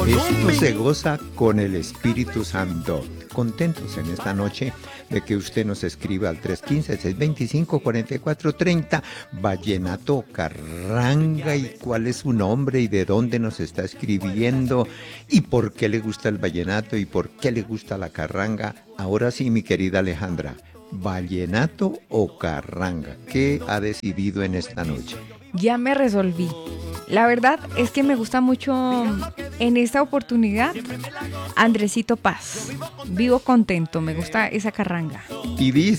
Esto se goza con el Espíritu Santo. Contentos en esta noche de que usted nos escriba al 315-625-4430, Vallenato Carranga, y cuál es su nombre y de dónde nos está escribiendo y por qué le gusta el vallenato y por qué le gusta la carranga. Ahora sí, mi querida Alejandra, ¿vallenato o carranga? ¿Qué ha decidido en esta noche? Ya me resolví. La verdad es que me gusta mucho en esta oportunidad Andresito Paz. Vivo contento, me gusta esa carranga. Y dice